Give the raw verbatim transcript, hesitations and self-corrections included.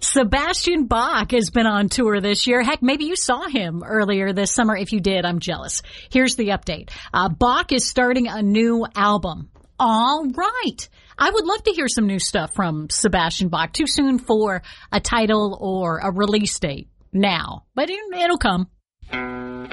Sebastian Bach has been on tour this year. Heck, maybe you saw him earlier this summer. If you did, I'm jealous. Here's the update. Uh, Bach is starting a new album. All right. I would love to hear some new stuff from Sebastian Bach. Too soon for a title or a release date now, but it, it'll come.